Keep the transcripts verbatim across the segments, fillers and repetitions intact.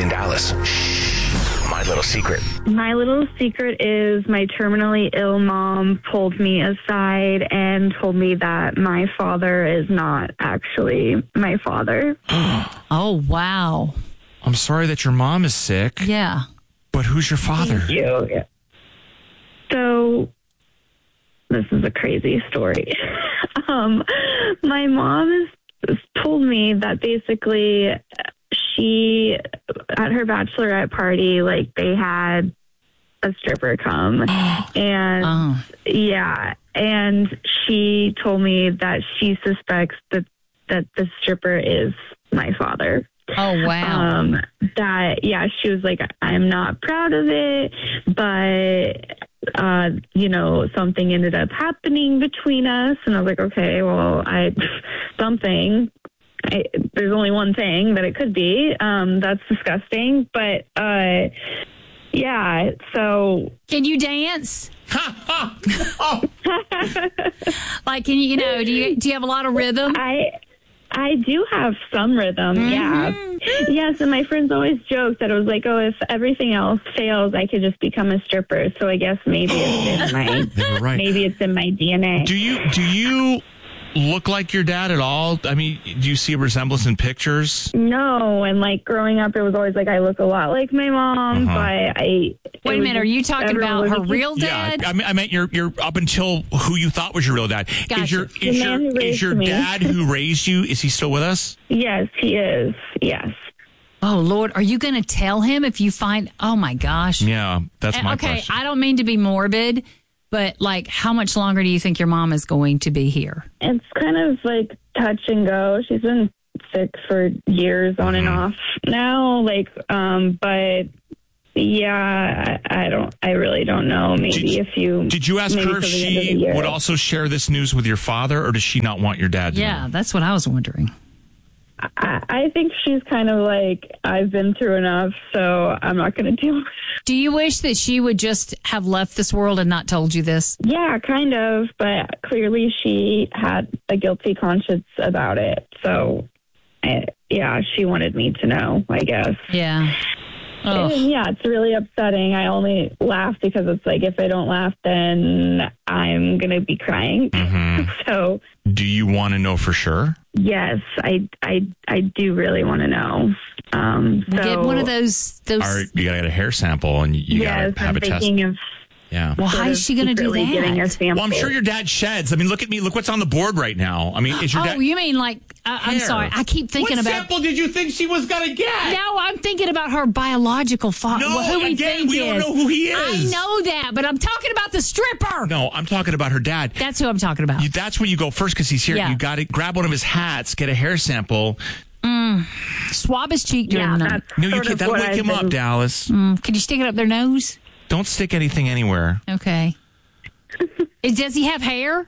in Dallas. Shh. My little secret. My little secret is my terminally ill mom pulled me aside and told me that my father is not actually my father. Oh, wow. I'm sorry that your mom is sick. Yeah. But who's your father? Thank you. So, this is a crazy story. um, my mom has told me that basically she, at her bachelorette party, like they had a stripper come. and Oh. yeah, and she told me that she suspects that, that the stripper is my father. Oh, wow. Um, that, yeah, she was like, I'm not proud of it, but, uh, you know, something ended up happening between us. And I was like, okay, well, I, something, I, there's only one thing that it could be. Um, that's disgusting. But, uh, yeah, so. Can you dance? Like, can you, you know, do you, do you have a lot of rhythm? I, I do have some rhythm, mm-hmm. yeah. Yes, and my friends always joke that it was like, oh, if everything else fails, I could just become a stripper. So I guess maybe it's in my They were right. maybe it's in my D N A. Do you do you look like your dad at all? I mean, do you see a resemblance in pictures? No, and like growing up, it was always like I look a lot like my mom, Uh-huh. but I. Wait a minute, are you talking about her real dad? Yeah, I, mean, I meant your your up until who you thought was your real dad. Gotcha. Is your The is man your who is raised your me. dad who raised you? Is he still with us? Yes, he is. Yes. Oh, Lord, are you going to tell him if you find, oh my gosh. Yeah, that's my Okay, question. I don't mean to be morbid, but like, how much longer do you think your mom is going to be here? It's kind of like touch and go. She's been sick for years on and Mm-hmm. off now. Like, um, but yeah, I, I don't. I really don't know. Maybe Did- a few. Did you ask maybe her if till the end of the she year. would also share this news with your father, or does she not want your dad to Yeah, know? that's what I was wondering. I, I think she's kind of like, I've been through enough, so I'm not going to deal with it. Do you wish that she would just have left this world and not told you this? Yeah, kind of, but clearly she had a guilty conscience about it. So, I, yeah, she wanted me to know, I guess. Yeah. Oh. And yeah, it's really upsetting. I only laugh because it's like, if I don't laugh, then I'm going to be crying. Mm-hmm. So, Do you want to know for sure? yes, I, I, I do really want to know. Um, so, Get one of those. those. Or you got to get a hair sample and you yes, got to have I'm a test. thinking of Yeah. Well, sort how of is she going to do secretly getting a that? sample. Well, I'm sure your dad sheds. I mean, look at me. Look what's on the board right now. I mean, is your Oh, dad? you mean like, I, I'm Hair. sorry. I keep thinking what about. sample did you think she was going to get? No, I'm thinking about her biological father. No, who we again, think we don't is. know who he is. I know that, but I'm talking about the stripper. No, I'm talking about her dad. That's who I'm talking about. You, that's where you go first because he's here. Yeah. You got to grab one of his hats, get a hair sample. Swab his cheek during Yeah, the night. that's No, you sort can't. of That'll what wake I've him up, been- Dallas. Mm, Can you stick it up their nose? Don't stick anything anywhere. Okay. Is, does he have hair?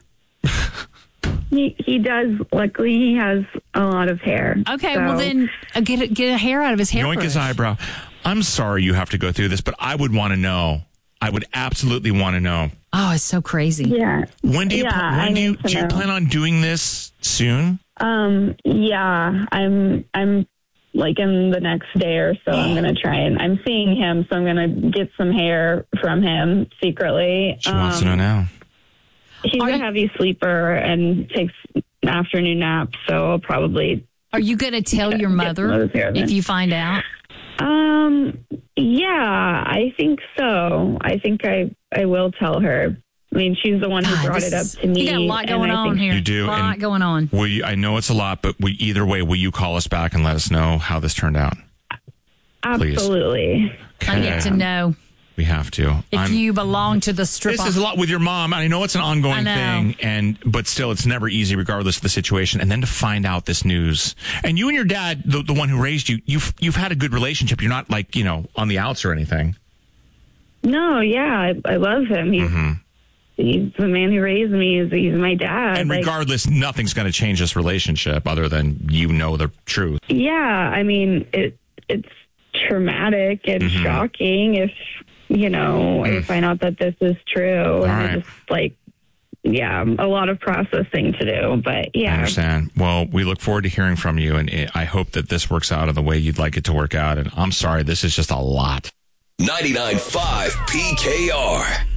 He, he does. Luckily, he has a lot of hair. Okay, So- well then uh, get a, get a hair out of his hair. Yoink his brush. eyebrow. I'm sorry you have to go through this, but I would want to know. I would absolutely want to know. Oh, it's so crazy. Yeah. When do you Yeah, pl- I when do you need to do you know. plan on doing this soon? Um. Yeah. I'm. I'm like in the next day or so. I'm gonna try and I'm seeing him, so I'm gonna get some hair from him secretly. She wants to know now. He's Are a you- heavy sleeper and takes afternoon naps, so I'll probably. Are you going to tell your Get mother some of his hair then. if you find out? Um. Yeah, I think so. I think I I will tell her. I mean, she's the one who God, brought this it up is- to me. You got a lot and going I on think here. You do, A lot and- going on. Will you, I know it's a lot, but we, either way, will you call us back and let us know how this turned out? Please. Absolutely. I get to know We have to. if I'm- you belong to the stripper. This is a lot with your mom. I know it's an I ongoing know. thing, and but still, it's never easy, regardless of the situation. And then to find out this news, and you and your dad, the, the one who raised you, you've you've had a good relationship. You're not like you know on the outs or anything. No, yeah, I, I love him. He's Mm-hmm. he's the man who raised me. He's, he's my dad. And Like, regardless, nothing's going to change this relationship other than you know the truth. yeah, I mean, it it's traumatic and Mm-hmm. shocking if you know I find out that this is true. and right. I just like yeah, a lot of processing to do. But yeah. I understand. Well, we look forward to hearing from you, and I hope that this works out in the way you'd like it to work out. And I'm sorry, this is just a lot. ninety-nine point five P K R.